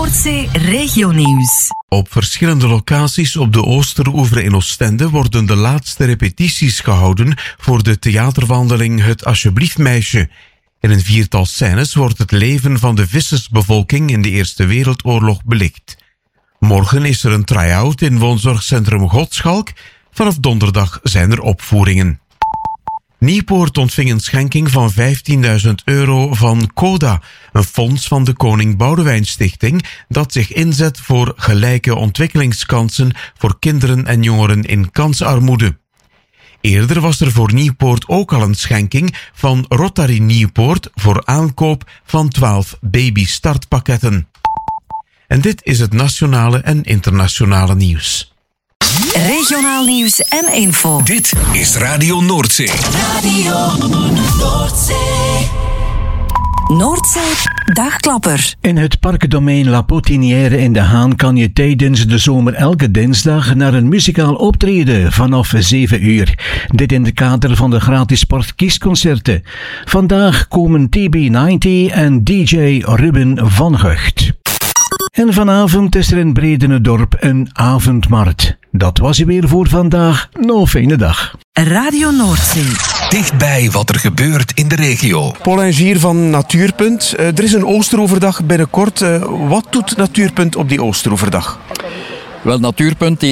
Noordzee Regionieuws. Op verschillende locaties op de Oosteroever in Oostende worden de laatste repetities gehouden voor de theaterwandeling Het Alsjeblieft Meisje. In een 4-tal scènes wordt het leven van de vissersbevolking in de Eerste Wereldoorlog belicht. Morgen is er een try-out in woonzorgcentrum Godschalk. Vanaf donderdag zijn er opvoeringen. Nieuwpoort ontving een schenking van €15.000 van CODA, een fonds van de Koning Boudewijn Stichting dat zich inzet voor gelijke ontwikkelingskansen voor kinderen en jongeren in kansarmoede. Eerder was er voor Nieuwpoort ook al een schenking van Rotary Nieuwpoort voor aankoop van 12 babystartpakketten. En dit is het nationale en internationale nieuws. Regionaal nieuws en info. Dit is Radio Noordzee. Radio Noordzee. Noordzee Dagklapper. In het parkdomein La Potinière in De Haan kan je tijdens de zomer elke dinsdag naar een muzikaal optreden vanaf 7 uur. Dit in het kader van de gratis sportkiesconcerten. Vandaag komen TB90 en DJ Ruben van Gucht. En vanavond is er in Bredenedorp een avondmarkt. Dat was hij weer voor vandaag. Nog fijne dag. Radio Noordzee. Dichtbij wat er gebeurt in de regio. Paul en Gier van Natuurpunt. Er is een Oosteroverdag binnenkort. Wat doet Natuurpunt op die Oosteroverdag? Wel, Natuurpunt